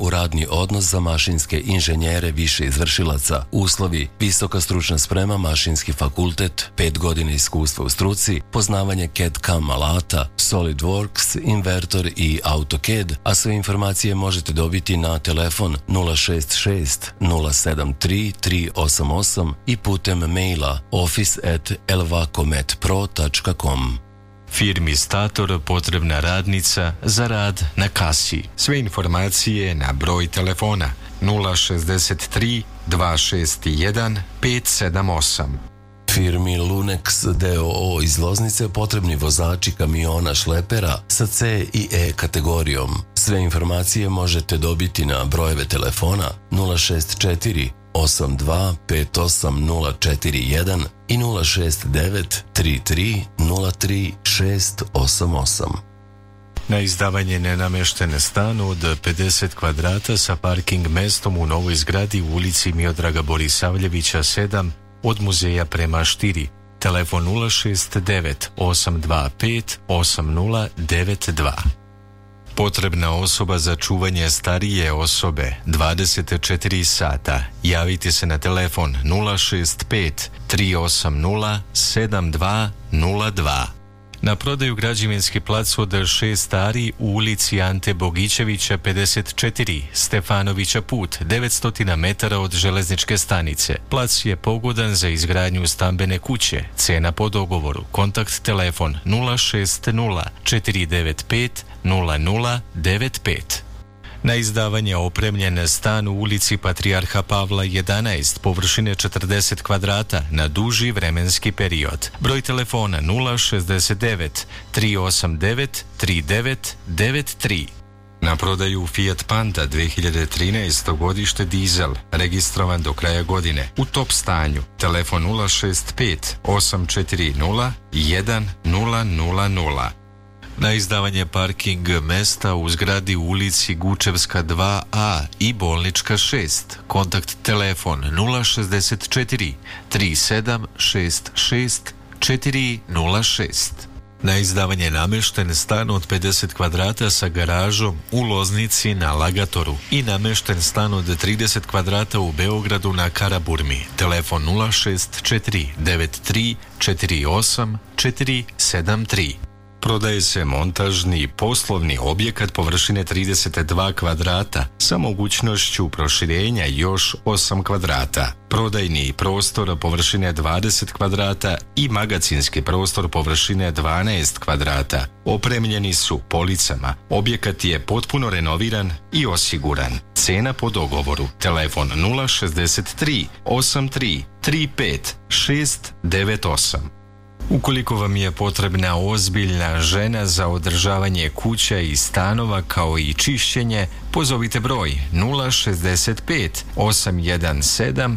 u radni odnos za mašinske inženjere više izvršilaca. Uslovi: visoka stručna sprema, mašinski fakultet, 5 godina iskustva u struci, poznavanje CAD/CAM alata, SolidWorks, Invertor i AutoCAD, a sve informacije možete dobiti na telefon 066 073 388 i putem maila office@elvacometpro.com. Firmi Stator potrebna radnica za rad na kasi. Sve informacije na broj telefona 063 261 578. Firmi Lunex d.o.o. iz Loznice potrebni vozači kamiona šlepera sa C i E kategorijom. Sve informacije možete dobiti na brojeve telefona 064 82 58041 i 069 33 03 688. Na izdavanje nenameštene stanu od 50 kvadrata sa parking mestom u novoj zgradi u ulici Miodraga Borisavljevića 7 od muzeja prema Štiri. Telefon 069 825 8092. Potrebna osoba za čuvanje starije osobe 24 sata. Javite se na telefon 065 380 7202. Na prodaju građevinski plac od 6 ari u ulici Ante Bogićevića 54, Stefanovića put, 900 metara od železničke stanice. Plac je pogodan za izgradnju stambene kuće. Cena po dogovoru. Kontakt telefon 060 495 0095. Na izdavanje opremljen stan u ulici Patrijarha Pavla 11, površine 40 kvadrata na duži vremenski period. Broj telefona 069 389 3993. Na prodaju Fiat Panda 2013. godište dizel, registrovan do kraja godine, u top stanju. Telefon 065 840 1000. Na izdavanje parking mesta u zgradi u ulici Gučevska 2A i Bolnička 6. Kontakt telefon 064 3766 406. Na izdavanje namešten stan od 50 kvadrata sa garažom u Loznici na Lagatoru i namešten stan od 30 kvadrata u Beogradu na Karaburmi. Telefon 064 93 48 473. Prodaje se montažni poslovni objekat površine 32 kvadrata sa mogućnošću proširenja još 8 kvadrata. Prodajni prostor površine 20 kvadrata i magacinski prostor površine 12 kvadrata. Opremljeni su policama. Objekat je potpuno renoviran i osiguran. Cena po dogovoru. Telefon 063 83 35 698. Ukoliko vam je potrebna ozbiljna žena za održavanje kuća i stanova kao i čišćenje, pozovite broj 065 817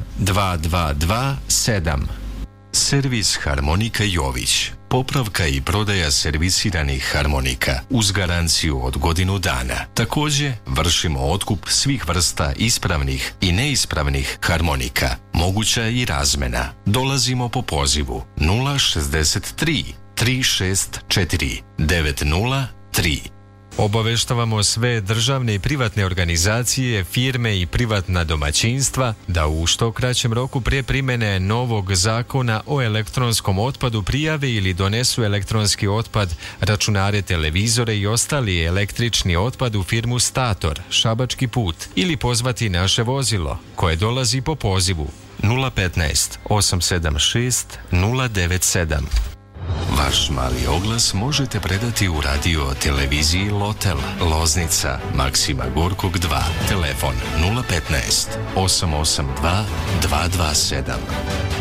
2227. Servis Harmonika Jović. Popravka i prodaja servisiranih harmonika uz garanciju od godinu dana. Također vršimo otkup svih vrsta ispravnih i neispravnih harmonika. Moguća i razmena. Dolazimo po pozivu 063 364 903. Obaveštavamo sve državne i privatne organizacije, firme i privatna domaćinstva da u što kraćem roku prije primjene novog zakona o elektronskom otpadu prijave ili donesu elektronski otpad, računare, televizore i ostali električni otpad u firmu Stator, Šabački put ili pozvati naše vozilo koje dolazi po pozivu 015 876 097. Vaš mali oglas možete predati u radio televiziji Lotel, Loznica, Maksima Gorkog 2, telefon 015 882 227.